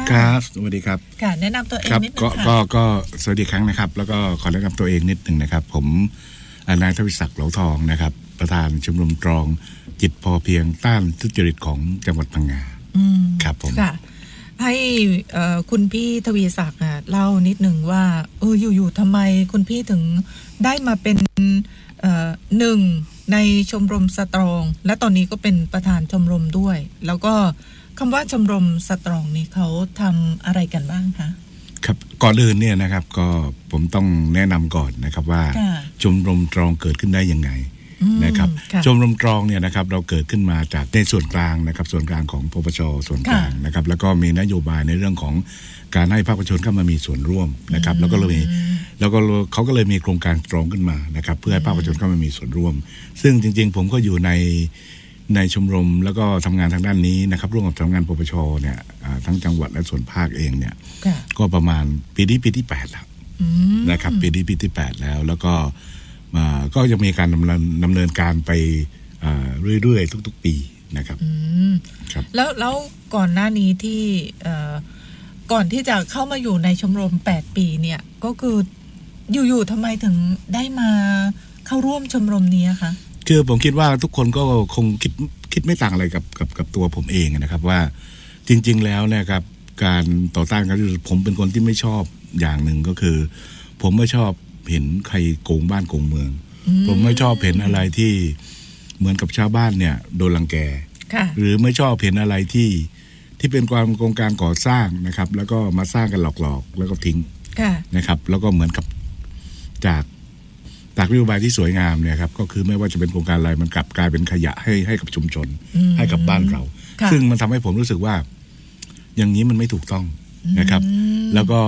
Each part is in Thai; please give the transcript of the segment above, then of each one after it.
ครับสวัสดีครับค่ะแนะนำตัวเองนิดนึงค่ะก็สวัสดีครั้งนะครับแล้วก็ขอแนะนำตัวเองนิดนึงนะครับผมนายทวิศักดิ์เหลาทองนะครับประธานชมรมตรองจิตพอเพียงต้านทุจริตของจังหวัดพังงาครับผมค่ะให้คุณพี่ทวีศักดิ์เล่านิดนึงว่าอยู่ๆทำไมคุณพี่ถึงได้มาเป็นหนึ่งในชมรมสตรองและตอนนี้ก็เป็นประธานชมรมด้วยแล้วก็คำว่าชมรมสตรองนี่เขาทำอะไรกันบ้างคะครับก่อนอื่นเนี่ยนะครับก็ผมต้องแนะนำก่อนนะครับว่าชมรมตรองเกิดขึ้นได้ยังไงนะครับชมรมตรองเนี่ยนะครับเราเกิดขึ้นมาจากในส่วนกลางนะครับส่วนกลางของปปช.ส่วนกลางนะครับแล้วก็มีนโยบายในเรื่องของการให้ภาคประชาชนเข้ามามีส่วนร่วมนะครับแล้วก็เขาก็เลยมีโครงการตรองขึ้นมานะครับเพื่อให้ภาคประชาชนเข้ามามีส่วนร่วมซึ่งจริงๆผมก็อยู่ในชมรมแล้วก็ทำงานทางด้านนี้นะครับร่วมกับทำงานปปช.เนี่ยทั้งจังหวัดและส่วนภาคเองเนี่ยก็ประมาณปีที่8แล้วนะครับปีที่8แล้วก็ยังมีการดำเนินการไปเรื่อยๆทุกๆปีนะครับครับแล้วก่อนหน้านี้ที่ก่อนที่จะเข้ามาอยู่ในชมรม8ปีเนี่ยก็คืออยู่ๆทำไมถึงได้มาเข้าร่วมชมรมนี้คะคือผมคิดว่าทุกคนก็คงคิดไม่ต่างอะไรกับตัวผมเองนะครับว่าจริงๆแล้วนะครับการต่อต้านการทุจริตผมเป็นคนที่ไม่ชอบอย่างหนึ่งก็คือผมไม่ชอบเห็นใครโกงบ้านโกงเมืองผมไม่ชอบเห็นอะไรที่เหมือนกับชาวบ้านเนี่ยโดนรังแกหรือไม่ชอบเห็นอะไรที่เป็นความโครงการก่อสร้างนะครับแล้วก็มาสร้างกันหลอกๆแล้วก็ทิ้งนะครับแล้วก็เหมือนกับจากนโยบายที่สวยงามเนี่ยครับก็คือไม่ว่าจะเป็นโครงการอะไรมันกลับกลายเป็นขยะให้กับชุมชนให้กับบ้านเราซึ่งมันทำให้ผมรู้สึกว่าอย่างนี้มันไม่ถูกต้องนะครับแล้วก็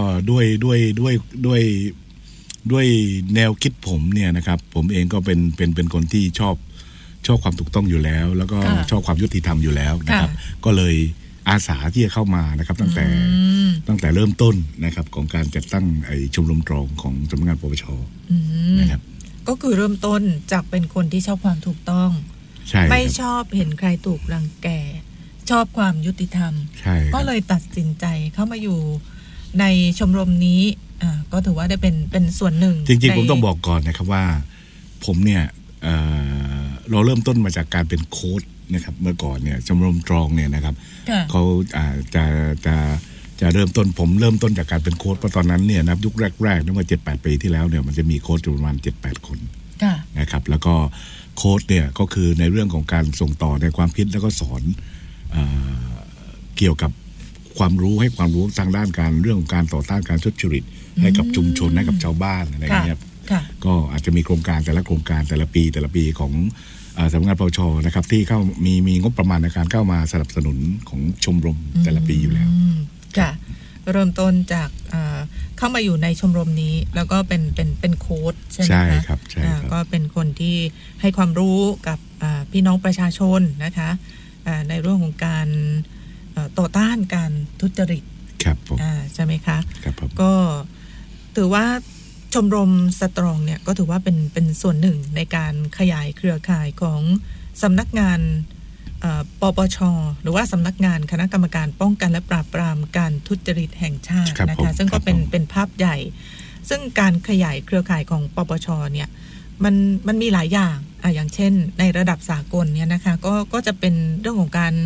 ด้วยแนวคิดผมเนี่ยนะครับผมเองก็เป็นคนที่ชอบความถูกต้องอยู่แล้วแล้วก็ชอบความยุติธรรมอยู่แล้วนะครับก็เลยอาสาที่จะเข้ามานะครับตั้งแต่เริ่มต้นนะครับของการจัดตั้งชมรมตรองของสำนักงานปปช.นะครับก็คือเริ่มต้นจากเป็นคนที่ชอบความถูกต้องไม่ชอบเห็นใครถูกรังแกชอบความยุติธรรมก็เลยตัดสินใจเข้ามาอยู่ในชมรมนี้ก็ถือว่าได้เป็นส่วนหนึ่งจริงๆผมต้องบอกก่อนนะครับว่าผมเนี่ยเราเริ่มต้นมาจากการเป็นโค้ชนะครับเมื่อก่อนเนี่ยชมรมตรองเนี่ยนะครับเขาจะเริ่มต้นผมเริ่มต้นจากการเป็นโค้ชเพราะตอนนั้นเนี่ยนับยุคแรกๆเมื่อ 7-8 ปีที่แล้วเนี่ยมันจะมีโค้ชประมาณ 7-8 คนนะครับแล้วก็โค้ชเนี่ยก็คือในเรื่องของการส่งต่อในความคิดแล้วก็สอนเกี่ยวกับความรู้ให้ความรู้ทางด้านการเรื่องของการต่อต้านการทุจริตให้กับชุมชนให้กับชาวบ้านอะไรอย่างเงี้ยก็อาจจะมีโครงการแต่ละโครงการแต่ละปีของสำนักงานปปช.นะครับที่เข้ามีงบประมาณในการเข้ามาสนับสนุนของชมรมแต่ละปีอยู่แล้วค่ะเริ่มต้นจากเข้ามาอยู่ในชมรมนี้แล้วก็เป็นโค้ชใช่ไหมคะใช่ครับก็เป็นคนที่ให้ความรู้กับพี่น้องประชาชนนะคะในเรื่องของการต่อต้านการทุจริตครับผมใช่ไหมคะครับผมก็ถือว่าชมรมสตรองเนี่ยก็ถือว่าเป็นส่วนหนึ่งในการขยายเครือข่ายของสำนักงานปปช.หรือว่าสำนักงานคณะกรรมการป้องกันและปราบปรามการทุจริตแห่งชาตินะคะซึ่งก็เป็นภาพใหญ่ซึ่งการขยายเครือข่ายของปปช.เนี่ยมันมีหลายอย่างอย่างเช่นในระดับสากลเนี่ยนะคะก็จะเป็นเรื่องของการ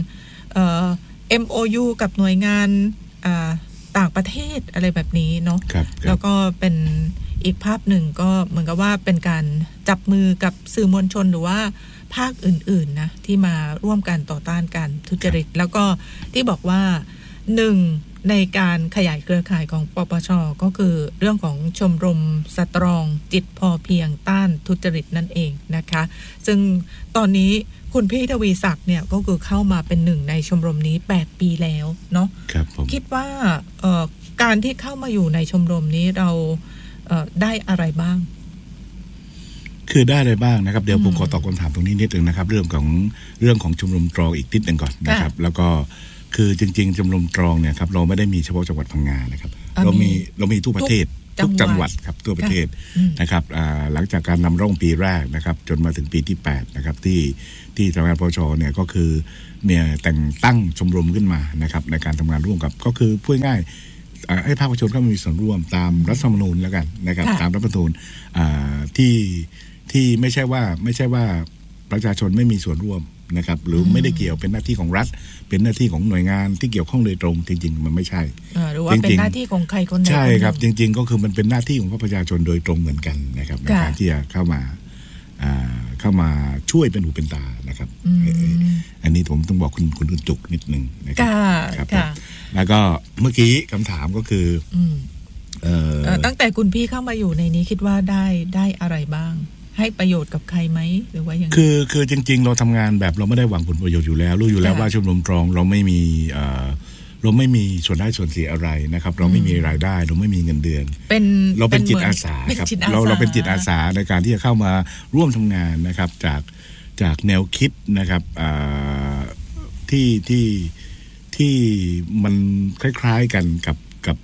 MOU กับหน่วยงานต่างประเทศอะไรแบบนี้เนาะแล้วก็เป็นอีกภาพหนึ่งก็เหมือนกับว่าเป็นการจับมือกับสื่อมวลชนหรือว่าภาคอื่นๆนะที่มาร่วมกันต่อต้านการทุจริตแล้วก็ที่บอกว่าหนึ่งในการขยายเครือข่ายของปปช.ก็คือเรื่องของชมรมสตรองจิตพอเพียงต้านทุจริตนั่นเองนะคะซึ่งตอนนี้คุณพี่ทวีศักดิ์เนี่ยก็คือเข้ามาเป็นหนึ่งในชมรมนี้8ปีแล้วเนาะคิดว่าการที่เข้ามาอยู่ในชมรมนี้เราได้อะไรบ้างคือได้อะไรบ้างนะครับเดี๋ยวผมขอตอบคำถามตรงนี้นิดนึงนะครับเรื่องของชมรมตรองอีกนิดนึงก่อนนะครับแล้วก็คือจริงๆชมรมตรองเนี่ยครับเราไม่ได้มีเฉพาะจังหวัดพังงานะครับเรามีทุกประเทศทุกจังหวัดครับทั่วประเทศนะครับหลังจากการนำร่องปีแรกนะครับจนมาถึงปีที่8นะครับที่ทางการปปชเนี่ยก็คือเนี่ยแต่งตั้งชมรมขึ้นมานะครับในการทำงานร่วมกับก็คือพูดง่ายให้ภาคประชาชนเข้ามามีส่วนร่วมตามรัฐธรรมนูญแล้วกันนะครับตามรัฐธรรมนูญที่ไม่ใช่ว่าประชาชนไม่มีส่วนร่วมนะครับหรือไม่ได้เกี่ยวเป็นหน้าที่ของรัฐเป็นหน้าที่ของหน่วยงานที่เกี่ยวข้องโดยตรงจริงๆมันไม่ใช่หรือว่าเป็นหน้าที่ของใครคนใดใช่ครับจริงๆก็คือมันเป็นหน้าที่ของประชาชนโดยตรงเหมือนกันนะครับในการที่จะเข้ามาช่วยเป็นหูเป็นตานะครับอันนี้ผมต้องบอกคุณจุกนิดนึงนะครับแล้วก็เมื่อกี้คำถามก็คือตั้งแต่คุณพี่เข้ามาอยู่ในนี้คิดว่าได้อะไรบ้างให้ประโยชน์กับใครไหมหรือว่าอย่างคือจริงๆเราทำงานแบบเราไม่ได้หวังผลประโยชน์อยู่แล้วรู้อยู่แล้วว่าชมรมตรองเราไม่มีส่วนได้ส่วนเสียอะไรนะครับเราไม่มีรายได้เราไม่มีเงินเดือนเราเป็นจิตอาสาครับเราเป็นจิตอาสาในการที่จะเข้ามาร่วมทำงานนะครับจากแนวคิดนะครับที่มันคล้ายๆกันกับ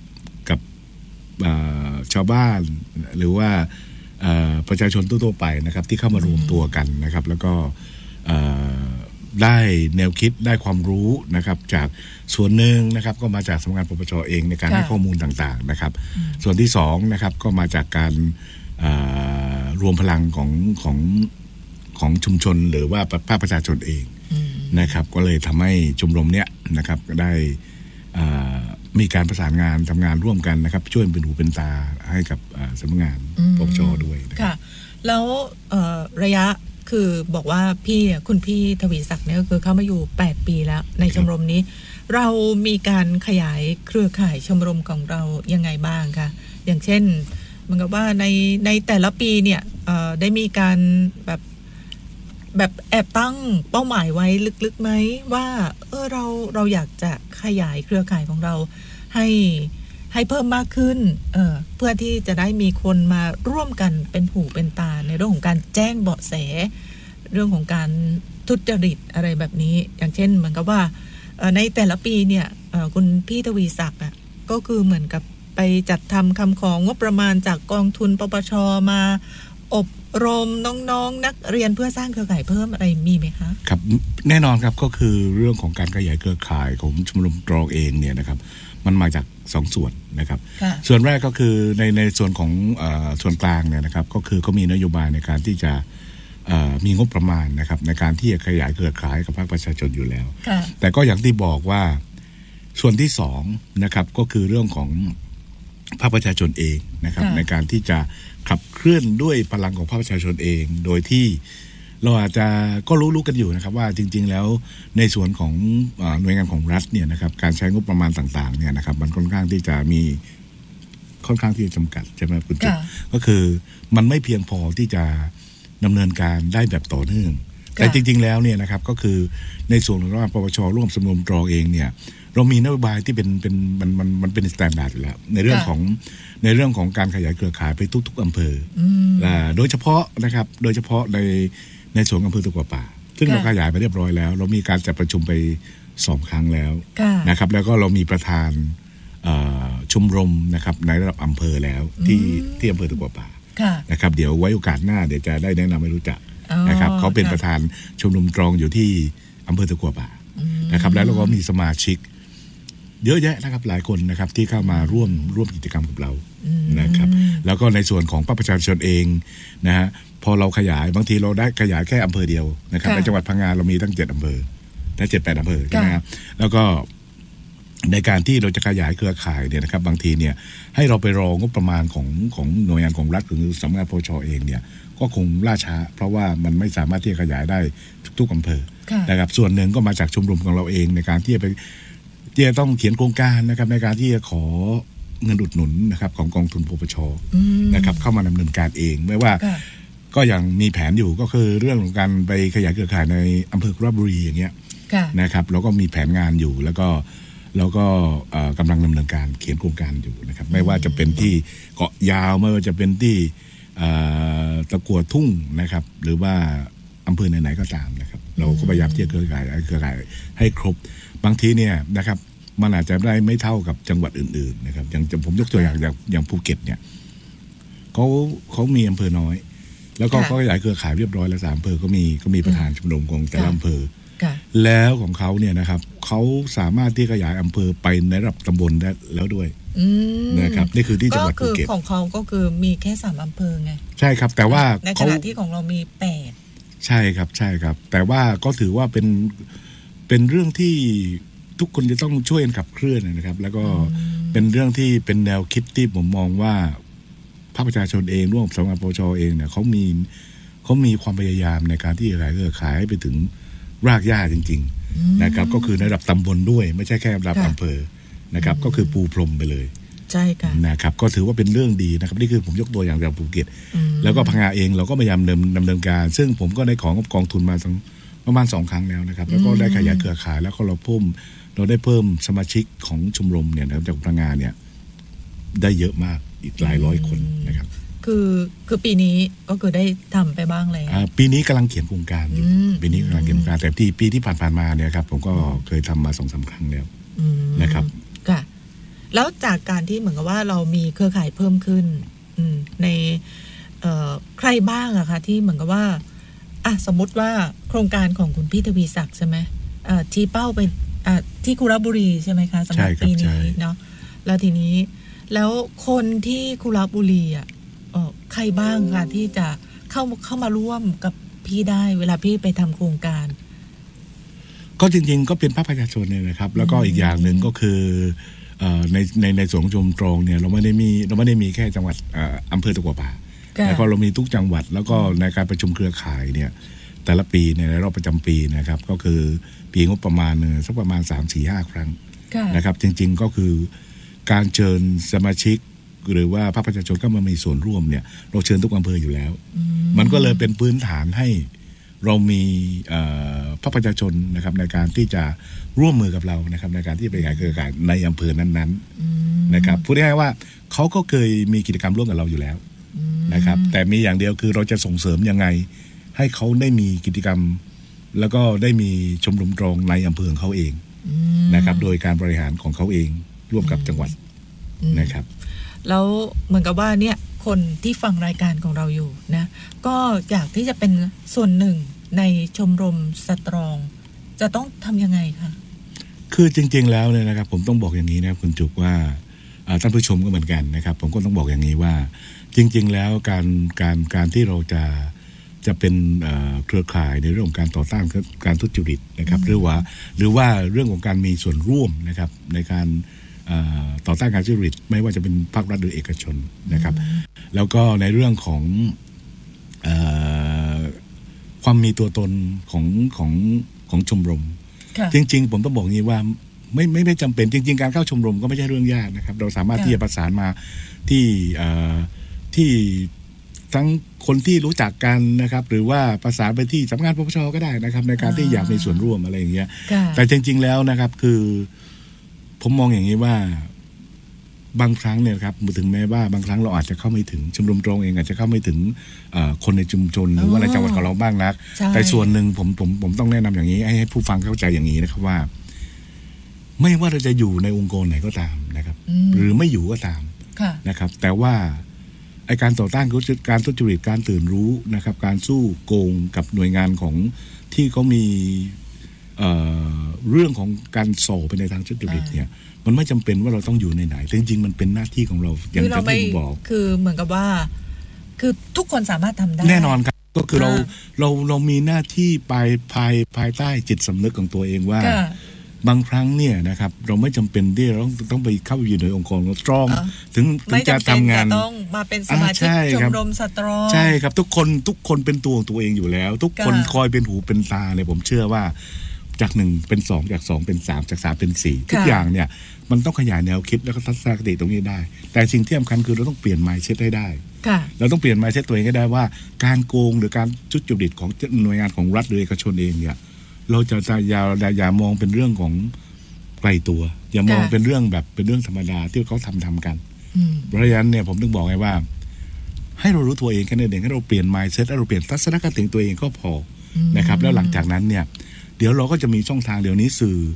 ชาวบ้านหรือว่าประชาชนทั่วไปนะครับที่เข้ามารวมตัวกันนะครับแล้วก็ได้แนวคิดได้ความรู้นะครับจากส่วนหนึ่งนะครับก็มาจากสำนักงานปปชเองในการให้ข้อมูลต่างๆนะครับส่วนที่2นะครับก็มาจากการรวมพลังของชุมชนหรือว่าภาคประชาชนเองนะครับก็เลยทำให้ชมรมเนี้ยนะครับได้มีการประสานงานทำงานร่วมกันนะครับช่วยเป็นหูเป็นตาให้กับสำนักงานปปชด้วยค่ะแล้วระยะคือบอกว่าคุณพี่ทวีศักดิ์เนี่ยก็คือเข้ามาอยู่8ปีแล้วในชมรมนี้เรามีการขยายเครือข่ายชมรมของเรายังไงบ้างคะอย่างเช่นเหมือนกับว่าในแต่ละปีเนี่ยได้มีการแบบแอบตั้งเป้าหมายไว้ลึกๆไหมว่าเราอยากจะขยายเครือข่ายของเราให้เพิ่มมากขึ้นเพื่อที่จะได้มีคนมาร่วมกันเป็นหูเป็นตาในเรื่องของการแจ้งเบาะแสเรื่องของการทุจริตอะไรแบบนี้อย่างเช่นเหมือนกับว่าในแต่ละปีเนี่ยคุณพี่ทวีศักดิ์ก็คือเหมือนกับไปจัดทำคำของงบประมาณจากกองทุนปปชมาอบรมน้องๆนักเรียนเพื่อสร้างเครือข่ายเพิ่มอะไรมีไหมคะครับแน่นอนครับก็คือเรื่องของการขยายเครือข่ายของชมรมตรองเองเนี่ยนะครับมันมาจาก2ส่วนนะครับส่วนแรกก็คือในส่วนของส่วนกลางเนี่ยนะครับก็คือเขามีนโยบายในการที่จะมีงบประมาณนะครับในการที่จะขยายเครือข่ายกับภาคประชาชนอยู่แล้วแต่ก็อย่างที่บอกว่าส่วนที่2นะครับก็คือเรื่องของภาคประชาชนเองนะครับในการที่จะขับเคลื่อนด้วยพลังของภาคประชาชนเองโดยที่เราอาจจะก็รู้กันอยู่นะครับว่าจริงๆแล้วในส่วนของหน่วยงานของรัฐเนี่ยนะครับการใช้งบประมาณต่างๆเนี่ยนะครับมันค่อนข้างที่จะจำกัดใช่ไหมคุณจุ๊บก็คือมันไม่เพียงพอที่จะดำเนินการได้แบบต่อเนื่องแต่จริงๆแล้วเนี่ยนะครับก็คือในส่วนของปปชร่วมชมรมตรองเองเนี่ยเรามีนโยบายที่มันเป็นสแตนดาร์ดอยู่แล้วในเรื่องของการขยายเครือข่ายไปทุกๆอำเภอโดยเฉพาะนะครับโดยเฉพาะในส่วนอำเภอตะกัวป่าซึ่งเราขยายไปเรียบร้อยแล้วเรามีการจัดประชุมไป2ครั้งแล้วนะครับแล้วก็เรามีประธานชมรมนะครับในระดับอำเภอแล้วที่อำเภอตะกัวป่านะครับเดี๋ยวไว้โอกาสหน้าเดี๋ยวจะได้แนะนำให้รู้จักนะครับเขาเป็นประธานชมรมตรองอยู่ที่อำเภอตะกัวป่านะครับแล้วเราก็มีสมาชิกเยอะแยะนะครับหลายคนนะครับที่เข้ามาร่วมกิจกรรมกับเรานะครับแล้วก็ในส่วนของภาคประชาชนเองนะฮะพอเราขยายบางทีเราได้ขยายแค่อำเภอเดียวนะครับในจังหวัดพังงาเรามีตั้ง7อำเภอและ7-8อำเภอใช่ไหมครับแล้วก็ในการที่เราจะขยายเครือข่ายเนี่ยนะครับบางทีเนี่ยให้เราไปรองบประมาณของหน่วยงานของรัฐหรือสำนักงานปปชเองเนี่ยก็คงล่าช้าเพราะว่ามันไม่สามารถที่จะขยายได้ทุกอำเภอนะครับส่วนหนึ่งก็มาจากชมรมของเราเองในการที่จะต้องเขียนโครงการนะครับในการที่จะขอเงินอุดหนุนนะครับของกองทุนปปชนะครับเข้ามาดำเนินการเองไม่ว่าก็ยังมีแผนอยู่ก็คือเรื่องของการไปขยายเครือข่ายในอำเภอราชบุรีอย่างเงี้ยนะครับแล้วก็มีแผนงานอยู่แล้วก็กำลังดำเนินการเขียนโครงการอยู่นะครับไม่ว่าจะเป็นที่เกาะยาวไม่ว่าจะเป็นที่ตะกั่วทุ่งนะครับหรือว่าอำเภอไหนๆก็ตามนะครับเราก็พยายามที่จะเครือข่ายให้ครบบางทีเนี่ยนะครับมันอาจจะได้ไม่เท่ากับจังหวัดอื่นๆนะครับอย่างผมยกตัวอย่างภูเก็ตเนี่ยเขามีอำเภอน้อยแล้วก็เขาขยายเครือข่ายเรียบร้อยแล้ว3อำเภอก็มีประธานชมรมของแต่ละอำเภอแล้วของเขาเนี่ยนะครับเขาสามารถที่ขยายอำเภอไปในระดับตำบลได้แล้วด้วยนะครับนี่คือที่จังหวัดภูเก็ตของเขาก็คือมีแค่3อำเภอไงใช่ครับแต่ว่าในขณะที่ของเรามี8 ใช่ครับแต่ว่าก็ถือว่าเป็นเรื่องที่ทุกคนจะต้องช่วยกันขับเคลื่อนนะครับแล้วก็เป็นเรื่องที่เป็นแนวคิดที่ผมมองว่าภาคประชาชนเองร่วมกับสำนักงานปปชเองเนี่ยเขามีความพยายามในการที่จะขายไปถึงรากหญ้าจริงๆนะครับก็คือในระดับตำบลด้วยไม่ใช่แค่ระดับอำเภอนะครับก็คือปูพรมไปเลยใช่ค่ะนะครับก็ถือว่าเป็นเรื่องดีนะครับนี่คือผมยกตัวอย่างจากภูเก็ตแล้วก็พังงาเองเราก็พยายามดำเนินการซึ่งผมก็ได้ของกองทุนมาประมาณ2 ครั้งแล้วนะครับแล้วก็ได้ขยายเครือข่ายแล้วก็เราได้เพิ่มสมาชิกของชมรมเนี่ยนะครับจากพังงาเนี่ยได้เยอะมากอีกหลายร้อยคนนะครับคือปีนี้ก็คือได้ทำไปบ้างเลยปีนี้กำลังเขียนโครงการอยู่ปีนี้กำลังเขียนโครงการแต่ปีที่ผ่านมาเนี่ยครับผมก็เคยทำมา 2-3 ครั้งแล้วนะครับค่ะแล้วจากการที่เหมือนกับว่าเรามีเครือข่ายเพิ่มขึ้นในใครบ้างอะคะที่เหมือนกับว่าสมมติว่าโครงการของคุณพี่ทวีศักดิ์ใช่ไหมชี้เป้าไปที่คุระบุรีใช่ไหมคะสำหรับปีนี้เนาะแล้วทีนี้แล้วคนที่คุระบุรีใครบ้างคะที่จะเข้ามาร่วมกับพี่ได้เวลาพี่ไปทำโครงการก็จริงๆก็เป็นภาคประชาชนเนี่ยนะครับแล้วก็อีกอย่างหนึ่งก็คือในส่วนของชมรมเนี่ยเราไม่ได้มีแค่จังหวัดอำเภอตะกัวป่าแล้วก็เรามีทุกจังหวัดแล้วก็ในการประชุมเครือข่ายเนี่ยแต่ละปีในรอบประจำปีนะครับก็คือปีงบประมาณสักประมาณ 3-4-5 ครั้งนะครับจริงๆก็คือการเชิญสมาชิกหรือว่าภาคประชาชนก็มามีส่วนร่วมเนี่ยเราเชิญทุกอำเภออยู่แล้วมันก็เลยเป็นพื้นฐานให้เรามีภาคประชาชนนะครับในการที่จะร่วมมือกับเรานะครับในการที่ไปขยายเครือข่ายในอำเภอนั้นๆนะครับพูดง่ายๆว่าเขาก็เคยมีกิจกรรมร่วมกับเราอยู่แล้วนะครับแต่มีอย่างเดียวคือเราจะส่งเสริมยังไงให้เขาได้มีกิจกรรมแล้วก็ได้มีชมรมตรงในอำเภอของเขาเองนะครับโดยการบริหารของเขาเองร่วมกับจังหวัดนะครับแล้วเหมือนกับว่าเนี่ยคนที่ฟังรายการของเราอยู่นะก็อยากที่จะเป็นส่วนหนึ่งในชมรมสตรองจะต้องทำยังไงคะคือจริงๆแล้วเนี่ยนะครับผมต้องบอกอย่างนี้นะคุณจุกว่าท่านผู้ชมก็เหมือนกันนะครับผมก็ต้องบอกอย่างนี้ว่าจริงๆแล้วการที่เราจะเป็นเครือข่ายในเรื่องของการต่อต้านการทุจริตนะครับหรือว่าเรื่องของการมีส่วนร่วมนะครับในการต่อต้านการทุจริตไม่ว่าจะเป็นภาครัฐหรือเอกชนนะครับแล้วก็ในเรื่องของความมีตัวตนของชมรมจริงๆผมต้องบอกงี้ว่าไม่จำเป็นจริงๆการเข้าชมรมก็ไม่ใช่เรื่องยากนะครับเราสามารถที่จะประสานมาที่ทั้งคนที่รู้จักกันนะครับหรือว่าประสานไปที่สำนักงานปปชก็ได้นะครับในการที่อยากมีส่วนร่วมอะไรอย่างเงี้ยแต่จริงๆแล้วนะครับคือผมมองอย่างนี้ว่าบางครั้งเนี่ยครับถึงแม้ว่าบางครั้งเราอาจจะเข้าไม่ถึงชมรมตรงเองอาจจะเข้าไม่ถึงคนในชุมชนหรือว่าในจังหวัดของเราบ้างนักแต่ส่วนหนึ่งผมต้องแนะนำอย่างนี้ให้ผู้ฟังเข้าใจอย่างนี้นะครับว่าไม่ว่าเราจะอยู่ในองค์กรไหนก็ตามนะครับหรือไม่อยู่ก็ตามนะครับแต่ว่าไอ้การต่อต้านการทุจริตการตื่นรู้นะครับการสู้โกงกับหน่วยงานของที่เขามีเรื่องของการส่อไปในทางทุจริตเนี่ยมันไม่จำเป็นว่าเราต้องอยู่ในไหนแต่จริงๆมันเป็นหน้าที่ของเราอย่างที่ผมบอกคือเหมือนกับว่าคือทุกคนสามารถทำได้แน่นอนครับก็คือเรามีหน้าที่ภายใต้จิตสำนึกของตัวเองว่าบางครั้งเนี่ยนะครับเราไม่จำเป็นที่เราต้องไปเข้าอยู่ในองค์กรสตรองถึงจะทำงานต้องมาเป็นสมาชิกชมรมสตรองใช่ครับทุกคนเป็นตัวของตัวเองอยู่แล้วทุกคนคอยเป็นหูเป็นตาเลยผมเชื่อว่าจาก1เป็น2จาก2เป็น3จาก3เป็น4ทุกอย่างเนี่ยมันต้องขยายแนวคิดแล้วก็ทัศนคติตรงนี้ได้แต่สิ่งที่สำคัญคือเราต้องเปลี่ยน mindset ให้ได้เราต้องเปลี่ยน mindset ตัวเองให้ได้ว่าการโกงหรือการทุจริตของหน่วยงานของรัฐหรือเอกชนเองเนี่ยเราจะอย่ามองเป็นเรื่องของไกลตัวอย่ามองเป็นเรื่องแบบเป็นเรื่องธรรมดาที่เขาทำกันเพราะฉะนั้นเนี่ยผมต้องบอกไงว่าให้เรารู้ตัวเองแค่นั้นเองให้เราเปลี่ยน mindset ให้เราเปลี่ยนทัศนคติตัวเองก็พอนะครับแล้วหลังจากนั้นเนี่ยเดี๋ยวเราก็จะมีช่องทางเดี๋ยวนี้สื่อ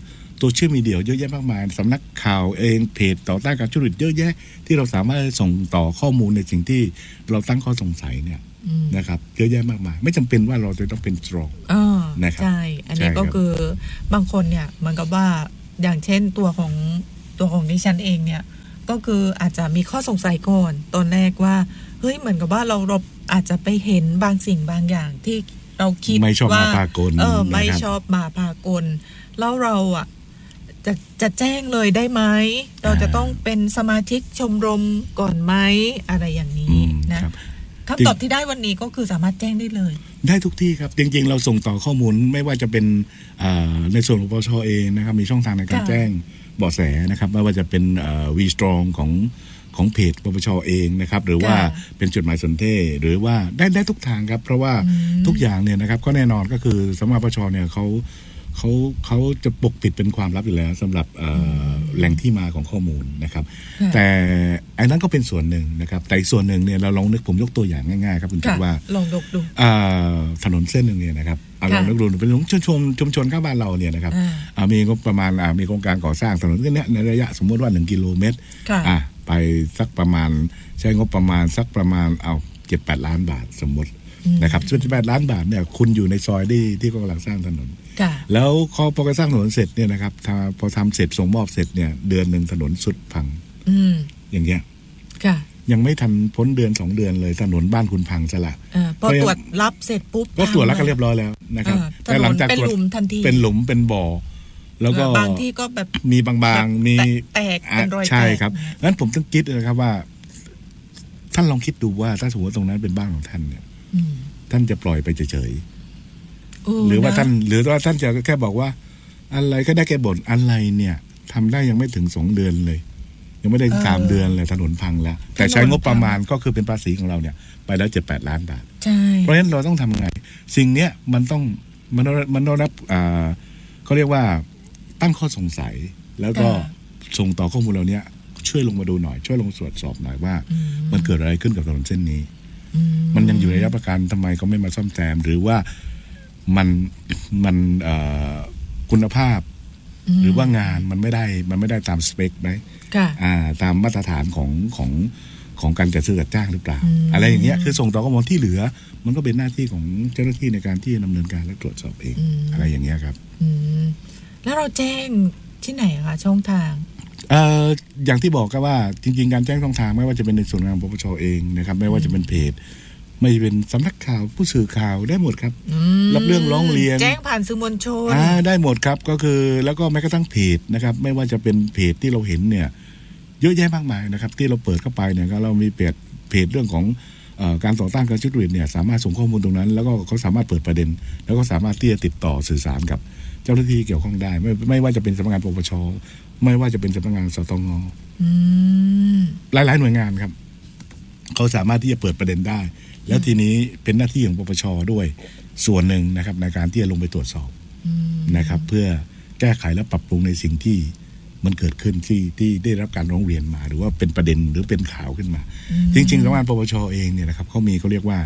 โซเชียลมีเดียเยอะแยะมากมายสำนักข่าวเองเพจต่อต้านการทุจริตเยอะแยะที่เราสามารถส่งต่อข้อมูลในสิ่งที่เราตั้งข้อสงสัยเนี่ยนะครับเยอะแยะมากมายไม่จำเป็นว่าเราจะต้องเป็น strong นะครับใช่อันนี้ก็คือบางคนเนี่ยเหมือนกับว่าอย่างเช่นตัวของดิฉันเองเนี่ยก็คืออาจจะมีข้อสงสัยก่อนตอนแรกว่าเฮ้ยเหมือนกับว่าเราอาจจะไปเห็นบางสิ่งบางอย่างที่เราคิดว่าไม่ชอบมาพากลไม่ชอบมาพากลแล้วเราอ่ะจะแจ้งเลยได้ไหมเราจะต้องเป็นสมาชิกชมรมก่อนไหมอะไรอย่างนี้นะคำตอบที่ได้วันนี้ก็คือสามารถแจ้งได้เลยได้ทุกที่ครับจริงๆเราส่งต่อข้อมูลไม่ว่าจะเป็นในส่วนของปปช.เองนะครับมีช่องทางในการแจ้งเบาะแสนะครับไม่ว่าจะเป็นV-Strong ของเพจปปช.เองนะครับหรือว่าเป็นจดหมายสนเทศหรือว่าได้ทุกทางครับเพราะว่าทุกอย่างเนี่ยนะครับก็แน่นอนก็คือสำนักปปช.เนี่ยเขาจะปกปิดเป็นความลับอยู่แล้วสำหรับแหล่งที่มาของข้อมูลนะครับแต่อันนั้นก็เป็นส่วนหนึ่งนะครับแต่อีกส่วนหนึ่งเนี่ยเราลองนึกผมยกตัวอย่างง่ายๆครับคุณคิดว่าลองดูถนนเส้นหนึ่งเนี่ยนะครับลองนึกดูเป็นชุมชนข้างบ้านเราเนี่ยนะครับมีงบประมาณมีโครงการก่อสร้างถนนเส้นนี้ในระยะสมมติว่า1 กิโลเมตรไปสักประมาณใช้งบประมาณสักประมาณ7-8 ล้านบาทสมมตินะครับ7-8 ล้านบาทเนี่ยคุณอยู่ในซอยที่กำลังสร้างถนนแล้วพอสร้างถนนเสร็จเนี่ยนะครับพอทำเสร็จส่งมอบเสร็จเนี่ยเดือนหนึ่งถนนสุดพังอย่างเงี้ยยังไม่ทันพ้นเดือน2 เดือนเลยถนนบ้านคุณพังซะละพอตรวจรับเสร็จปุ๊บก็ตรวจรับกันเรียบร้อยแล้วนะครับแต่หลังจากเป็นหลุมทันทีเป็นหลุมเป็นบ่อแล้วก็บางที่ก็แบบมีบางๆมีแตกเป็นรอยแตกใช่ครับงั้นผมต้องคิดนะครับว่าท่านลองคิดดูว่าถ้าสมมติตรงนั้นเป็นบ้านของท่านเนี่ยท่านจะปล่อยไปเฉยๆหรือว่าท่านจะแค่บอกว่าอะไรก็ได้แค่บ่นอะไรเนี่ยทำได้ยังไม่ถึง2 เดือนเลยยังไม่ได้3 เดือนเลยถนนพังแล้วแต่ใช้งบประมาณก็คือเป็นภาษีของเราเนี่ยไปแล้ว7-8 ล้านบาทเพราะฉะนั้นเราต้องทำไงสิ่งเนี้ยมันต้องรับเขาเรียกว่าตั้งข้อสงสัยแล้วก็ส่งต่อข้อมูลเราเนี้ยช่วยลงมาดูหน่อยช่วยลงตรวจสอบหน่อยว่ามันเกิดอะไรขึ้นกับถนนเส้นนี้มันยังอยู่ในระยะประกันทำไมเขาไม่มาซ่อมแซมหรือว่ามันคุณภาพหรือว่างานมันไม่ได้ตามสเปคไหมตามมาตรฐานของการจัดซื้อจัดจ้างหรือเปล่าอะไรอย่างเงี้ยคือส่งต่อข้อมูลที่เหลือมันก็เป็นหน้าที่ของเจ้าหน้าที่ในการที่จะดำเนินการและตรวจสอบเองอะไรอย่างเงี้ยครับแล้วเราแจ้งที่ไหนคะช่องทางอย่างที่บอกก็ว่าจริงๆการแจ้งช่องทางไม่ว่าจะเป็นในส่วนของปปช.เองนะครับไม่ว่าจะเป็นเพจไม่เป็นสำนักข่าวผู้สื่อข่าวได้หมดครับรับเรื่องร้องเรียนแจ้งผ่านสื่อมวลชนได้หมดครับก็คือแล้วก็แม้กระทั่งเพจนะครับไม่ว่าจะเป็นเพจที่เราเห็นเนี่ยเยอะแยะมากมายนะครับที่เราเปิดเข้าไปเนี่ยก็เรามีเพจเรื่องของการต่อต้านการทุจริตเนี่ยสามารถส่งข้อมูลตรงนั้นแล้วก็เขาสามารถเปิดประเด็นแล้วก็สามารถที่จะติดต่อสื่อสารกับเจ้าหน้าที่เกี่ยวข้องได้ไม่ว่าจะเป็นสำนักงานปปช.ไม่ว่าจะเป็นสำนักงานสตง.หลายๆหน่วยงานครับเขาสามารถที่จะเปิดประเด็นได้แล้วทีนี้เป็นหน้าที่ของปปช.ด้วยส่วนหนึ่งนะครับในการที่จะลงไปตรวจสอบนะครับเพื่อแก้ไขและปรับปรุงในสิ่งที่มันเกิดขึ้นที่ได้รับการร้องเรียนมาหรือว่าเป็นประเด็นหรือเป็นข่าวขึ้นมาจริงๆสำนักงานปปช.เองเนี่ยนะครับเขาเรียกว่า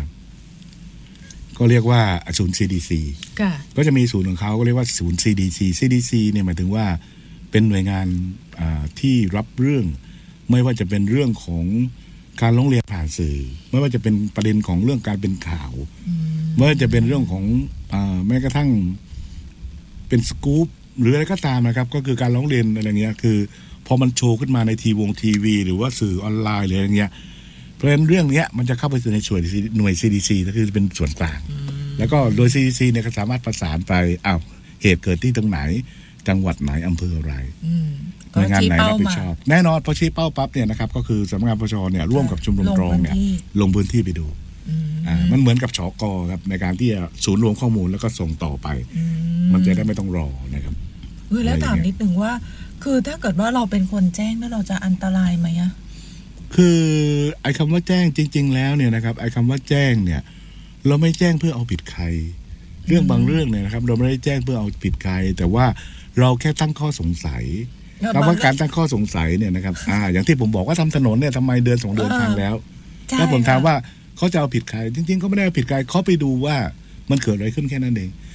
ศูนย์ CDC ก็จะมีศูนย์ของเขาก็เรียกว่าศูนย์ CDC เนี่ยหมายถึงว่าเป็นหน่วยงานที่รับเรื่องไม่ว่าจะเป็นเรื่องของการร้องเรียนผ่านสื่อไม่ว่าจะเป็นประเด็นของเรื่องการเป็นข่าวไม่ว่าจะเป็นเรื่องของแม้กระทั่งเป็นสกู๊ปหรืออะไรก็ตามนะครับก็คือการร้องเรียนอะไรเงี้ยคือพอมันโชว์ขึ้นมาในทีวีหรือว่าสื่อออนไลน์หรืออะไรเงี้ยเพราะฉะนั้นเรื่องนี้มันจะเข้าไปในส่วนหน่วย CDC ก็คือเป็นส่วนกลางแล้วก็โดย CDC เนี่ยก็สามารถประสานไปเหตุเกิดที่ตรงไหนจังหวัดไหนอำเภออะไรหน่วยงานไหนรับผิดชอบแน่นอนพอชี้เป้าปั๊บเนี่ยนะครับก็คือสำนักงานปปช.เนี่ยร่วมกับชมรมตรองเนี่ยลงพื้นที่ไปดูมันเหมือนกับชก.ครับในการที่จะศูนย์รวมข้อมูลแล้วก็ส่งต่อไปมันจะได้ไม่ต้องรอนะครับแล้วถามนิดนึงว่าคือถ้าเกิดว่าเราเป็นคนแจ้งแล้วเราจะอันตรายไหมอะคือไอ้คำว่าแจ้งจริงๆแล้วเนี่ยนะครับไอ้คำว่าแจ้งเนี่ยเราไม่แจ้งเพื่อเอาผิดใครเรื่องบางเรื่องเนี่ยนะครับเราไม่ได้แจ้งเพื่อเอาผิดใครแต่ว่าเราแค่ตั้งข้อสงสัยคำว่าการตั้งข้อสงสัยเนี่ยนะครับอย่างที่ผมบอกว่าทำถนนเนี่ยทำไมเดือน2 เดือนทางแล้วถ้าผมถามว่าเขาจะเอาผิดใครจริงๆเขาไม่ได้เอาผิดใครเขาไปดูว่ามันเกิดอะไรขึ้นแค่นั้นเอง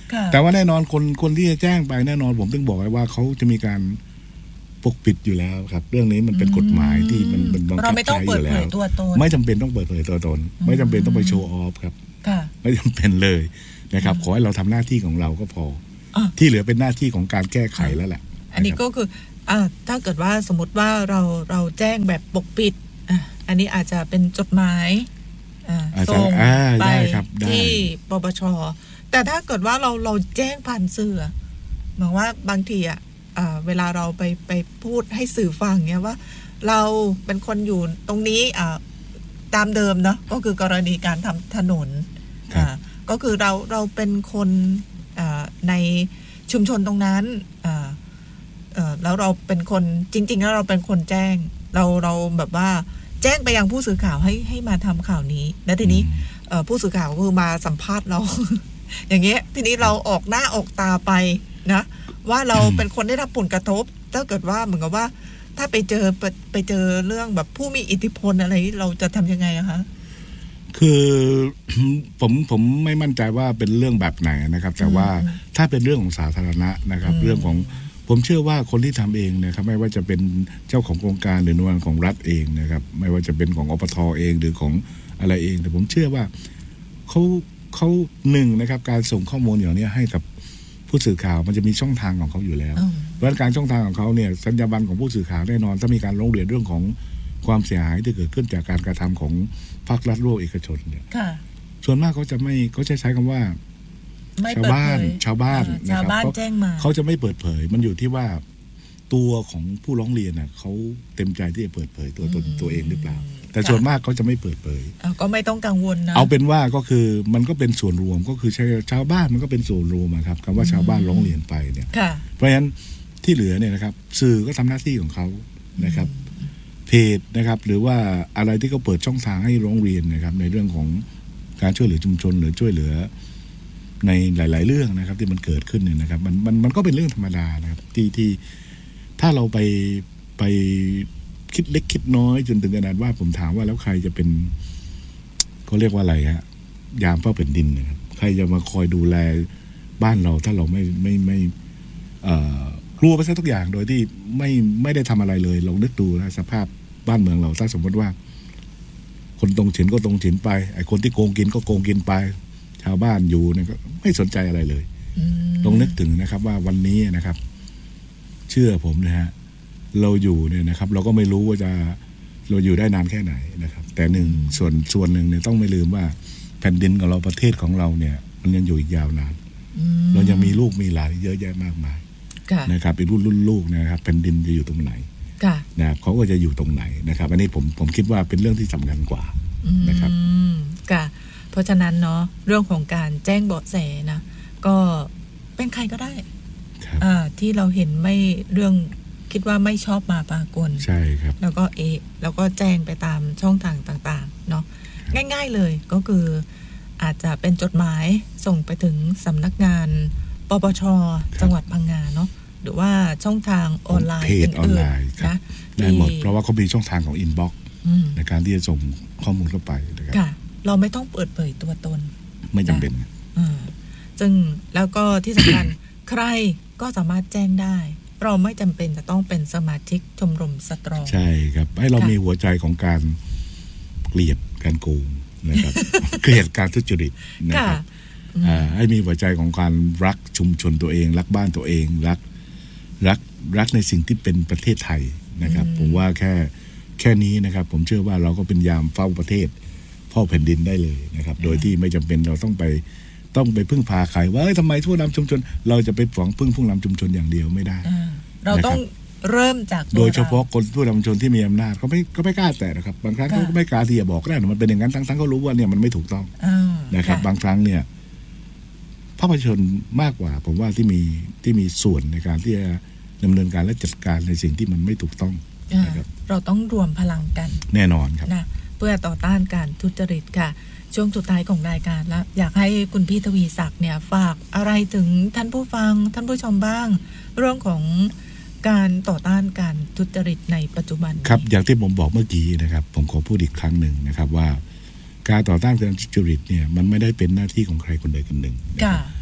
แต่ว่าแน่นอนคนที่จะแจ้งไปแน่นอนผมต้องบอกไว้ว่าเขาจะมีการปกปิดอยู่แล้วครับเรื่องนี้มันเป็นกฎหมายที่มันบังคับใช้อยู่แล้วไม่จำเป็นต้องเปิดเผยตัวตนไม่จำเป็นต้องไปโชว์ออฟครับไม่จำเป็นเลยนะครับขอให้เราทำหน้าที่ของเราก็พอที่เหลือเป็นหน้าที่ของการแก้ไขแล้วแหละอันนี้ก็คือถ้าเกิดว่าสมมติว่าเราแจ้งแบบปกปิดอันนี้อาจจะเป็นจดหมายส่งไปที่ปปช.แต่ถ้าเกิดว่าเราแจ้งผ่านสื่อหมายว่าบางทีเวลาเราไปพูดให้สื่อฟังเนี่ยว่าเราเป็นคนอยู่ตรงนี้ตามเดิมเนาะก็คือกรณีการทำถนนก็คือเราเป็นคนในชุมชนตรงนั้นแล้วเราเป็นคนจริงๆแล้วเราเป็นคนแจ้งเราแบบว่าแจ้งไปยังผู้สื่อข่าวให้มาทำข่าวนี้แล้วทีนี้ผู้สื่อข่าวก็คือมาสัมภาษณ์เรา อย่างเงี้ยทีนี้เราออกหน้าออกตาไปนะว่าเราเป็นคนได้รับผลกระทบถ้าเกิดว่าเหมือนกับว่าถ้าไปเจอเรื่องแบบผู้มีอิทธิพลอะไรเราจะทำยังไงอะคะคือผมไม่มั่นใจว่าเป็นเรื่องแบบไหนนะครับแต่ว่าถ้าเป็นเรื่องของสาธารณะนะครับเรื่องของผมเชื่อว่าคนที่ทำเองนะครับไม่ว่าจะเป็นเจ้าของโครงการหรือหน่วยงานของรัฐเองนะครับไม่ว่าจะเป็นของอปท.เองหรือของอะไรเองแต่ผมเชื่อว่าเขาหนึ่งนะครับการส่งข้อมูลอย่างนี้ให้กับผู้สื่อข่าวมันจะมีช่องทางของเขาอยู่แล้วเพราะการช่องทางของเขาเนี่ยสัญญาบันของผู้สื่อข่าวแน่นอนถ้ามีการร้องเรียนเรื่องของความเสียหายที่เกิดขึ้นจากการกระทำของภาครัฐร่วมเอกชนเนี่ยส่วนมากเขาจะใช้คำว่าชาวบ้านนะครับเขาจะไม่เปิดเผยมันอยู่ที่ว่าตัวของผู้ร้องเรียนน่ะเขาเต็มใจที่จะเปิดเผยตัวตนตัวเองหรือเปล่าแต่ส่วนมากเขาจะไม่เปิดเผยก็ไม่ต้องกังวลนะเอาเป็นว่าก็คือมันก็เป็นส่วนรวมก็คือชาวบ้านมันก็เป็นส่วนรวมครับคำว่าชาวบ้านร้องเรียนไปเนี่ยเพราะฉะนั้นที่เหลือเนี่ยนะครับสื่อก็ทำหน้าที่ของเขานะครับเพจนะครับหรือว่าอะไรที่เขาเปิดช่องทางให้ร้องเรียนนะครับในเรื่องของการช่วยเหลือชุมชนหรือช่วยเหลือในหลายๆเรื่องนะครับที่มันเกิดขึ้นเนี่ยนะครับมันก็เป็นเรื่องธรรมดานะครับที่ถ้าเราไปคิดเล็กคิดน้อยจนถึงขนาดว่าผมถามว่าแล้วใครจะเป็นเขาเรียกว่าอะไรฮะยามเฝ้าแผ่นดินนะครับใครจะมาคอยดูแลบ้านเราถ้าเราไม่กลัวไปซะทุกอย่างโดยที่ไม่ได้ทำอะไรเลยลองนึกดูนะสภาพบ้านเมืองเราถ้าสมมติว่าคนตรงฉินก็ตรงฉินไปไอ้คนที่โกงกินก็โกงกินไปชาวบ้านอยู่เนี่ยก็ไม่สนใจอะไรเลยต้องนึกถึงนะครับว่าวันนี้นะครับเชื่อผมนะฮะเราอยู่เนี่ยนะครับเราก็ไม่รู้ว่าเราอยู่ได้นานแค่ไหนนะครับแต่หนึ่งส่วนหนึ่งเนี่ยต้องไม่ลืมว่าแผ่นดินของเราประเทศของเราเนี่ยมันยังอยู่อีกยาวนานเรายังมีลูกมีหลานเยอะแยะมากมายนะครับเป็นรุ่นลูกนะครับแผ่นดินจะอยู่ตรงไหนนะครับเขาก็จะอยู่ตรงไหนนะครับอันนี้ผมคิดว่าเป็นเรื่องที่สำคัญกว่านะครับเพราะฉะนั้นเนาะเรื่องของการแจ้งเบาะแสนะก็เป็นใครก็ได้ที่เราเห็นไม่เรื่องคิดว่าไม่ชอบมาปากลใช่ครับแล้วก็แจ้งไปตามช่องทางต่างๆเนาะง่ายๆเลยก็คืออาจจะเป็นจดหมายส่งไปถึงสำนักงานปปช.จังหวัดพังงาเนาะหรือว่าช่องทางออนไลน์อื่นๆนะได้หมดเพราะว่าเขามีช่องทางของอินบ็อกซ์ในการที่จะส่งข้อมูลเข้าไปนะครับเราไม่ต้องเปิดเผยตัวตนไม่จำเป็นซึ่งแล้วก็ที่สำคัญ ใครก็สามารถแจ้งได้เราไม่จำเป็นจะต้องเป็นสมาชิกชมรมสตรองใช่ครับให้เรามีหัวใจของการเกลียดการโกงนะครับ เกลียดการทุจริตนะครับให้มีหัวใจของการรักชุมชนตัวเองรักบ้านตัวเองรักในสิ่งที่เป็นประเทศไทยนะครับผมว่าแค่นี้นะครับผมเชื่อว่าเราก็เป็นยามเฝ้าประเทศพ่อแผ่นดินได้เลยนะครับโดยที่ไม่จำเป็นเราต้องไปพึ่งพาใครว่าทำไมผู้นำชุมชนเราจะไปฝังพึ่งผู้นำชุมชนอย่างเดียวไม่ได้เราต้องเริ่มจากโดยเฉพาะคนผู้นำชุมชนที่มีอำนาจเขาไม่กล้าแตะนะครับบางครั้งเขาก็ไม่กล้าที่จะบอกได้มันเป็นอย่างนั้นทั้งเขารู้ว่าเนี่ยมันไม่ถูกต้องนะครับบางครั้งเนี่ยภาคประชาชนมากกว่าผมว่าที่มีส่วนในการที่จะดำเนินการและจัดการในสิ่งที่มันไม่ถูกต้องนะครับเราต้องรวมพลังกันแน่นอนครับนะเพื่อต่อต้านการทุจริตค่ะช่วงสุดท้ายของรายการแล้วอยากให้คุณพี่ทวีศักดิ์เนี่ยฝากอะไรถึงท่านผู้ฟังท่านผู้ชมบ้างเรื่องของการต่อต้านการทุจริตในปัจจุบันครับอย่างที่ผมบอกเมื่อกี้นะครับผมขอพูดอีกครั้งหนึ่งนะครับว่าการต่อต้านการทุจริตเนี่ยมันไม่ได้เป็นหน้าที่ของใครคนใดคนหนึ่ง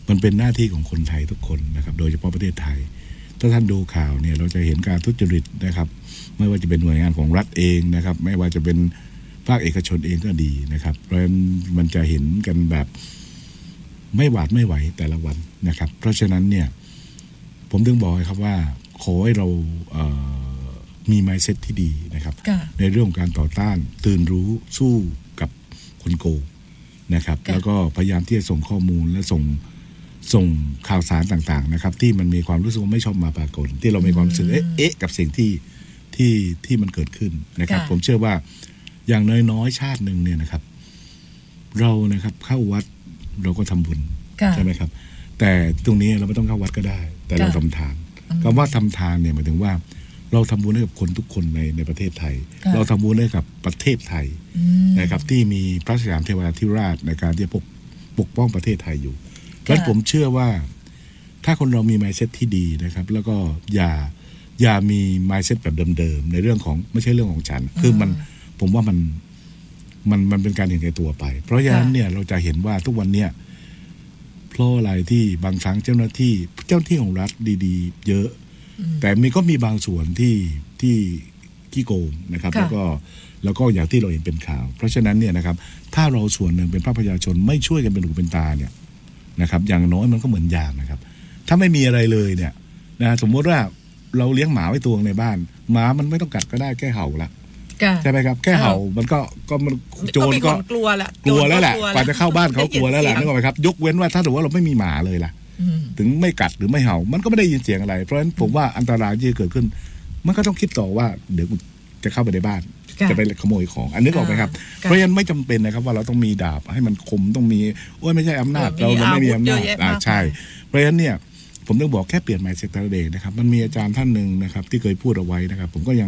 มันเป็นหน้าที่ของคนไทยทุกคนนะครับโดยเฉพาะประเทศไทยถ้าท่านดูข่าวเนี่ยเราจะเห็นการทุจริตนะครับไม่ว่าจะเป็นหน่วยงานของรัฐเองนะครับไม่ว่าจะเป็นภาคเอกชนเองก็ดีนะครับเพราะฉะนั้นมันจะเห็นกันแบบไม่หวาดไม่ไหวแต่ละวันนะครับเพราะฉะนั้นเนี่ยผมถึงบอกครับว่าขอให้เรามี mindset ที่ดีนะครับในเรื่องของการต่อต้านตื่นรู้สู้กับคนโกงนะครับแล้วก็พยายามที่จะส่งข้อมูลและส่งข่าวสารต่างๆนะครับที่มันมีความรู้สึกว่าไม่ชอบมาปรากฏที่เรามีความรู้สึกเอ๊ะกับสิ่งที่มันเกิดขึ้นนะครับผมเชื่อว่าอย่างน้อยๆชาติหนึ่งเนี่ยนะครับเรานะครับเข้าวัดเราก็ทำบุญใช่ไหมครับแต่ตรงนี้เราไม่ต้องเข้าวัดก็ได้แต่เราทำทานคำว่าทำทานเนี่ยหมายถึงว่าเราทำบุญให้กับคนทุกคนในประเทศไทยเราทำบุญให้กับประเทศไทยนะครับที่มีพระสยามเทวาธิราชในการที่ปกป้องประเทศไทยอยู่เพราะฉะนั้นผมเชื่อว่าถ้าคนเรามี mindset ที่ดีนะครับแล้วก็อย่ามี mindset แบบเดิมๆในเรื่องของไม่ใช่เรื่องของฉันคือผมว่ามันเป็นการเห็นแก่ตัวไปเพราะฉะนั้นเนี่ยเราจะเห็นว่าทุกวันเนี่ยเพราะอะไรที่บางครั้งเจ้าหน้าที่ของรัฐดีๆเยอะแต่ก็มีบางส่วนที่ขี้โกงนะครับแล้วก็อย่างที่เราเห็นเป็นข่าวเพราะฉะนั้นเนี่ยนะครับถ้าเราส่วนหนึ่งเป็นภาคประชาชนไม่ช่วยกันเป็นหูเป็นตาเนี่ยนะครับอย่างน้อยมันก็เหมือนยามนะครับถ้าไม่มีอะไรเลยเนี่ยนะสมมติว่าเราเลี้ยงหมาไว้ตัวในบ้านหมามันไม่ต้องกัดก็ได้แค่เห่าละใช่ไหมครับแค่เห่ามันก็มันโจรก็กลัวแล้วแหละกว่าจะเข้าบ้านเขากลัวแล้วแหละนึกออกไหมครับยกเว้นว่าถ้าถือว่าเราไม่มีหมาเลยล่ะถึงไม่กัดหรือไม่เห่ามันก็ไม่ได้ยินเสียงอะไรเพราะฉะนั้นผมว่าอันตรายที่จะเกิดขึ้นมันก็ต้องคิดต่อว่าเดี๋ยวจะเข้าไปในบ้านจะไปขโมยของอันนี้ออกไหมครับเพราะฉะนั้นไม่จำเป็นนะครับว่าเราต้องมีดาบให้มันคมต้องมีไม่ใช่อำนาจเราไม่มีอำนาจใช่เพราะฉะนั้นเนี่ยผมต้องบอกแค่เปลี่ยน mindset ตัวเองนะครับมันมีอาจารย์ท่านหนึ่งนะครับที่เคยพูดเอาไว้นะครับผมก็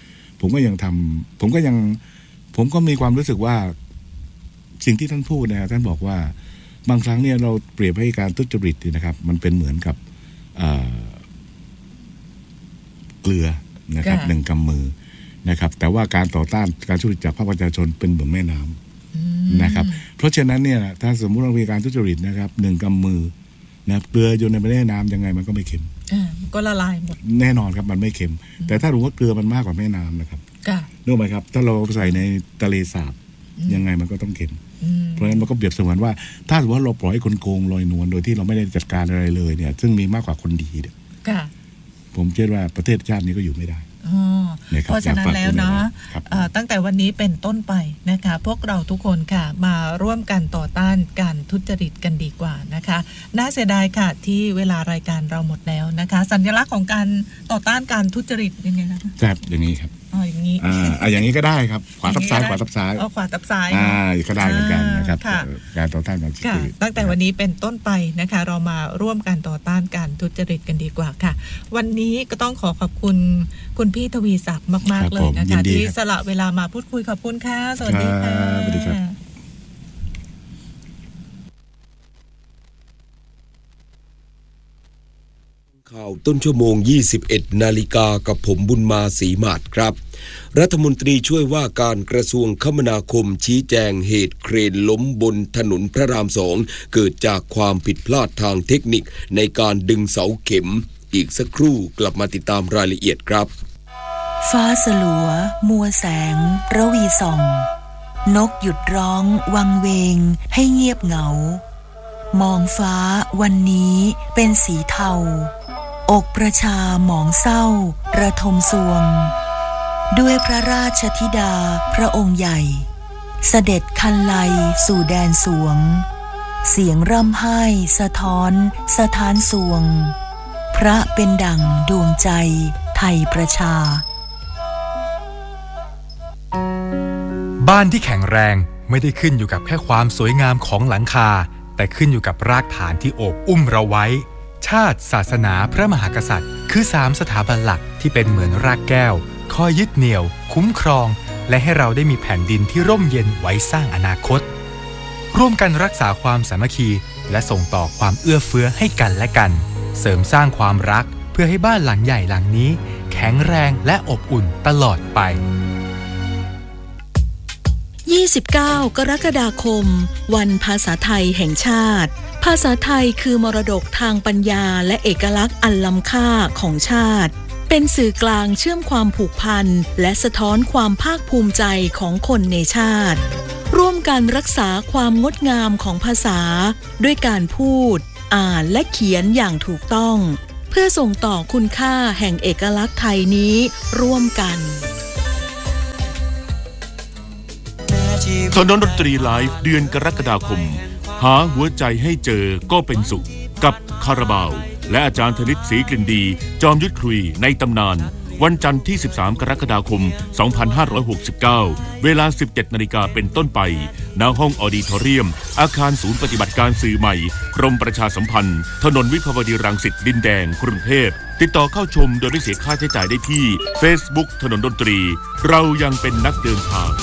มีความรู้สึกว่าสิ่งที่ท่านพูดนะครับท่านบอกว่าบางครั้งเนี่ยเราเปรียบให้การทุจริตนะครับมันเป็นเหมือนกับเกลือนะครับหนึ่งกำมือนะครับแต่ว่าการต่อต้านการทุจริตจากภาคประชาชนเป็นเหมือนแม่น้ำนะครับเพราะฉะนั้นเนี่ยถ้าสมมติเรามีการทุจริตนะครับหนึ่งกำมือนะเกลืออยู่ในแม่น้ำยังไงมันก็ไม่เค็มก็ละลายหมดแน่นอนครับมันไม่เค็มแต่ถ้ารู้ว่าเกลือมันมากกว่าแม่น้ำนะครับนึกไหมครับถ้าเราใส่ในทะเลสาบยังไงมันก็ต้องเค็มเพราะฉะนั้นมันก็เปรียบเสมือนว่าถ้าสมมติว่าเราปล่อยให้คนโกงลอยนวลโดยที่เราไม่ได้จัดการอะไรเลยเนี่ยซึ่งมีมากกว่าคนดีเนี่ยผมเชื่อว่าประเทศชาตินี้ก็อยู่ไม่ได้เพราะฉะนั้นแล้วเนาะตั้งแต่วันนี้เป็นต้นไปนะคะพวกเราทุกคนค่ะมาร่วมกันต่อต้านการทุจริตกันดีกว่านะคะน่าเสียดายค่ะที่เวลารายการเราหมดแล้วนะคะสัญลักษณ์ของการต่อต้านการทุจริตยังไงนะคะอย่างนี้ครับอย่างนี้อย่างนี้ก็ได้ครับขวาทับซ้ายขวาทับซ้ายขวาทับซ้ายก็ได้เหมือนกันนะครับการต่อต้านการทุจริตตั้งแต่วันนี้เป็นต้นไปนะคะเรามาร่วมกันต่อต้านการทุจริตกันดีกว่าค่ะวันนี้ก็ต้องขอบคุณคุณพี่ทวีศักดิ์มากๆเลยนะคะที่สละเวลามาพูดคุยขอบคุณค่ะสวัสดีค่ะสวัสดีครับข่าวต้นชั่วโมง 21 นาฬิกากับผมบุญมาศรีมาศครับรัฐมนตรีช่วยว่าการกระทรวงคมนาคมชี้แจงเหตุเครนล้มบนถนนพระราม 2เกิดจากความผิดพลาดทางเทคนิคในการดึงเสาเข็มอีกสักครู่กลับมาติดตามรายละเอียดครับฟ้าสลัวมัวแสงระวีส่องนกหยุดร้องวังเวงให้เงียบเหงามองฟ้าวันนี้เป็นสีเทาอกประชาหมองเศร้าระทมสวงด้วยพระราชธิดาพระองค์ใหญ่เสด็จคันไลสู่แดนสวงเสียงร่ำไห้สะท้อนสถานสวงพระเป็นดั่งดวงใจไทยประชาบ้านที่แข็งแรงไม่ได้ขึ้นอยู่กับแค่ความสวยงามของหลังคาแต่ขึ้นอยู่กับรากฐานที่โอบอุ้มเราไว้ชาติศาสนาพระมหากษัตริย์คือ3สถาบันหลักที่เป็นเหมือนรากแก้วคอยยึดเหนี่ยวคุ้มครองและให้เราได้มีแผ่นดินที่ร่มเย็นไว้สร้างอนาคตร่วมกันรักษาความสามัคคีและส่งต่อความเอื้อเฟื้อให้กันและกันเสริมสร้างความรักเพื่อให้บ้านหลังใหญ่หลังนี้แข็งแรงและอบอุ่นตลอดไป 29 กรกฎาคมวันภาษาไทยแห่งชาติภาษาไทยคือมรดกทางปัญญาและเอกลักษณ์อันล้ำค่าของชาติเป็นสื่อกลางเชื่อมความผูกพันและสะท้อนความภาคภูมิใจของคนในชาติร่วมกันรักษาความงดงามของภาษาด้วยการพูดอ่านและเขียนอย่างถูกต้องเพื่อส่งต่อคุณค่าแห่งเอกลักษณ์ไทยนี้ร่วมกันถนนดนตรีไลฟ์เดือนกรกฎาคมหาหัวใจให้เจอก็เป็นสุขกับคาราบาวและอาจารย์ธนิตศรีกลิ่นดีจอมยุทธคุยในตำนานวันจันทร์ที่13กรกฎาคม2569เวลา 17 นาฬิกาเป็นต้นไปณห้องออดิทอเรียมอาคารศูนย์ปฏิบัติการสื่อใหม่กรมประชาสัมพันธ์ถนนวิภาวดีรังสิตดินแดงกรุงเทพติดต่อเข้าชมโดยไม่เสียค่าใช้จ่ายได้ที่ Facebook ถนนดนตรีเรายังเป็นนักเดินทาง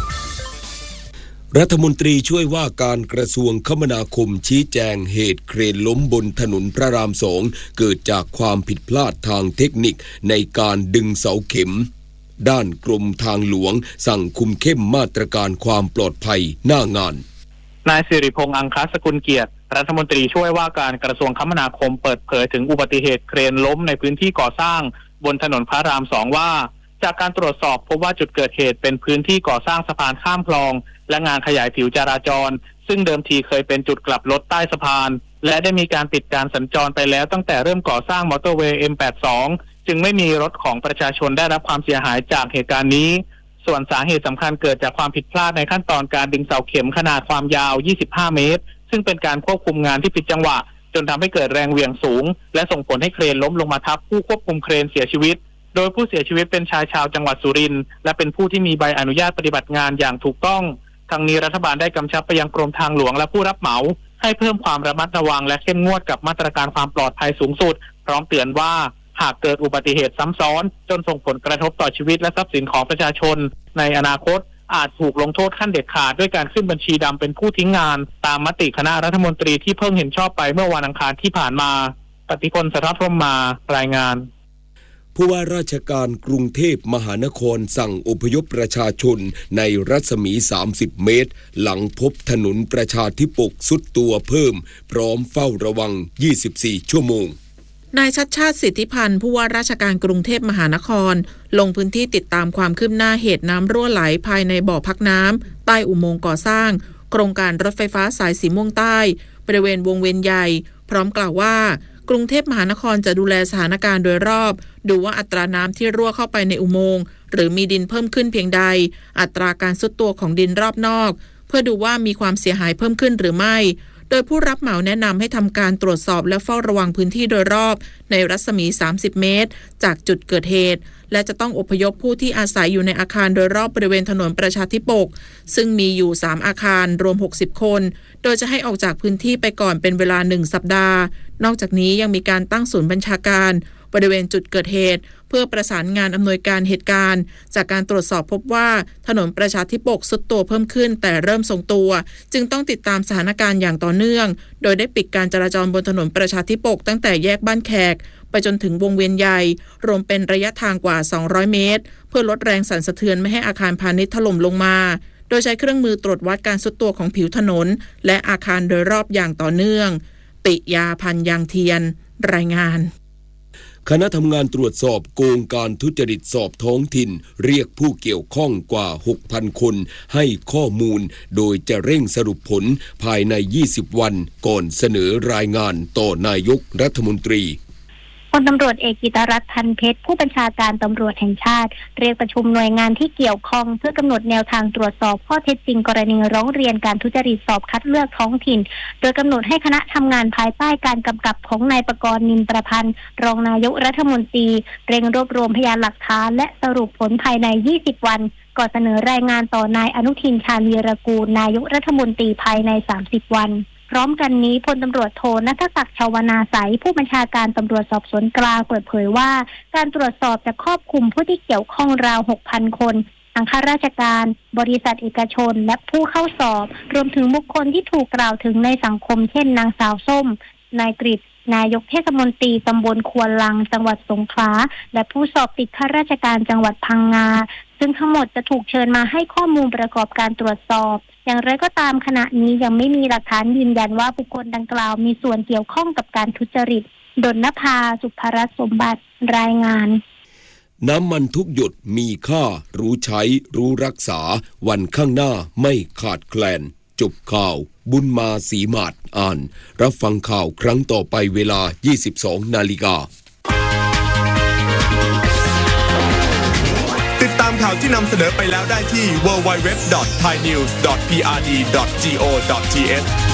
รัฐมนตรีช่วยว่าการกระทรวงคมนาคมชี้แจงเหตุเครนล้มบนถนนพระราม2เกิดจากความผิดพลาดทางเทคนิคในการดึงเสาเข็มด้านกรมทางหลวงสั่งคุมเข้มมาตรการความปลอดภัยหน้างานนายสิริพงษ์อังคสกุลเกียรติรัฐมนตรีช่วยว่าการกระทรวงคมนาคมเปิดเผยถึงอุบัติเหตุเครนล้มในพื้นที่ก่อสร้างบนถนนพระราม2ว่าจากการตรวจสอบพบว่าจุดเกิดเหตุเป็นพื้นที่ก่อสร้างสะพานข้ามคลองและงานขยายผิวจราจรซึ่งเดิมทีเคยเป็นจุดกลับรถใต้สะพานและได้มีการปิดการสัญจรไปแล้วตั้งแต่เริ่มก่อสร้างมอเตอร์เวย์ M82 จึงไม่มีรถของประชาชนได้รับความเสียหายจากเหตุการณ์นี้ส่วนสาเหตุสำคัญเกิดจากความผิดพลาดในขั้นตอนการดึงเสาเข็มขนาดความยาว25เมตรซึ่งเป็นการควบคุมงานที่ผิดจังหวะจนทำให้เกิดแรงเหวี่ยงสูงและส่งผลให้เครนล้มลงมาทับผู้ควบคุมเครนเสียชีวิตโดยผู้เสียชีวิตเป็นชายชาวจังหวัดสุรินทร์และเป็นผู้ที่มีใบอนุญาตปฏิบัติงานอย่างถูกต้องทางนี้รัฐบาลได้กำชับไปยังกรมทางหลวงและผู้รับเหมาให้เพิ่มความระมัดระวังและเข้มงวดกับมาตรการความปลอดภัยสูงสุดพร้อมเตือนว่าหากเกิดอุบัติเหตุซ้ำซ้อนจนส่งผลกระทบต่อชีวิตและทรัพย์สินของประชาชนในอนาคตอาจถูกลงโทษขั้นเด็ดขาดด้วยการขึ้นบัญชีดำเป็นผู้ทิ้งงานตามมติคณะรัฐมนตรีที่เพิ่งเห็นชอบไปเมื่อวันอังคารที่ผ่านมาปฏิพล สรพรหมมารายงานผู้ว่าราชการกรุงเทพมหานครสั่งอพยพประชาชนในรัศมี30เมตรหลังพบถนนประชาธิปกทรุดตัวเพิ่มพร้อมเฝ้าระวัง24ชั่วโมงนายชัชชาติสิทธิพันธ์ผู้ว่าราชการกรุงเทพมหานครลงพื้นที่ติดตามความคืบหน้าเหตุน้ำรั่วไหลภายในบ่อพักน้ำใต้อุโมงค์ก่อสร้างโครงการรถไฟฟ้าสายสีม่วงใต้บริเวณวงเวียนใหญ่พร้อมกล่าวว่ากรุงเทพมหานครจะดูแลสถานการณ์โดยรอบดูว่าอัตราน้ำที่รั่วเข้าไปในอุโมงค์หรือมีดินเพิ่มขึ้นเพียงใดอัตราการทรุดตัวของดินรอบนอกเพื่อดูว่ามีความเสียหายเพิ่มขึ้นหรือไม่โดยผู้รับเหมาแนะนำให้ทำการตรวจสอบและเฝ้าระวังพื้นที่โดยรอบในรัศมี30เมตรจากจุดเกิดเหตุและจะต้องอพยพผู้ที่อาศัยอยู่ในอาคารโดยรอบบริเวณถนนประชาธิปกซึ่งมีอยู่3อาคารรวม60คนโดยจะให้ออกจากพื้นที่ไปก่อนเป็นเวลา1สัปดาห์นอกจากนี้ยังมีการตั้งศูนย์บัญชาการบริเวณจุดเกิดเหตุเพื่อประสานงานอำนวยการเหตุการณ์จากการตรวจสอบพบว่าถนนประชาธิปกทรุดตัวเพิ่มขึ้นแต่เริ่มทรงตัวจึงต้องติดตามสถานการณ์อย่างต่อเนื่องโดยได้ปิดการจราจรบนถนนประชาธิปกตั้งแต่แยกบ้านแขกไปจนถึงวงเวียนใหญ่รวมเป็นระยะทางกว่า200เมตรเพื่อลดแรงสั่นสะเทือนไม่ให้อาคารพาณิชย์ถล่มลงมาโดยใช้เครื่องมือตรวจวัดการทรุดตัวของผิวถนนและอาคารโดยรอบอย่างต่อเนื่องปิยาพันธ์ยางเทียนรายงานคณะทำงานตรวจสอบโกงการทุจริตสอบท้องถิ่นเรียกผู้เกี่ยวข้องกว่า 6,000 คนให้ข้อมูลโดยจะเร่งสรุปผลภายใน20วันก่อนเสนอรายงานต่อนายกรัฐมนตรีพลตำรวจเอกกิตรัตน์ พันเพชรผู้บัญชาการตำรวจแห่งชาติเรียกประชุมหน่วยงานที่เกี่ยวข้องเพื่อกำหนดแนวทางตรวจสอบข้อเท็จจริงกรณีร้องเรียนการทุจริตสอบคัดเลือกท้องถิ่นโดยกำหนดให้คณะทำงานภายใต้การกำกับของนายประกรณ์ นินประพันธ์รองนายกรัฐมนตรีเร่งรวบรวมพยานหลักฐานและสรุปผลภายใน20วันก่อนเสนอรายงานต่อนายอนุทินชาญวีรกูลนายกรัฐมนตรีภายใน30วันพร้อมกันนี้พลตำรวจโทณัฐศักดิ์ ชวนาไสยผู้บัญชาการตำรวจสอบสวนกลางเปิดเผยว่าการตรวจสอบจะครอบคลุมผู้ที่เกี่ยวข้องราว 6,000 คนทั้งข้าราชการบริษัทเอกชนและผู้เข้าสอบรวมถึงบุคคลที่ถูกกล่าวถึงในสังคมเช่นนางสาวส้มนายกฤษนายกเทศมนตรีตำบลควนลังจังหวัดสงขลาและผู้สอบติดข้าราชการจังหวัดพังงาซึ่งทั้งหมดจะถูกเชิญมาให้ข้อมูลประกอบการตรวจสอบอย่างไรก็ตามขณะนี้ยังไม่มีหลักฐานยืนยันว่าบุคคลดังกล่าวมีส่วนเกี่ยวข้องกับการทุจริตดลนภา สุภรัตน์สมบัติรายงานน้ำมันทุกหยดมีค่ารู้ใช้รู้รักษาวันข้างหน้าไม่ขาดแคลนจบข่าวบุญมาศรีมาศอ่านรับฟังข่าวครั้งต่อไปเวลา 22 นาฬิกาติดตามข่าวที่นำเสนอไปแล้วได้ที่ www.thainews.prd.go.th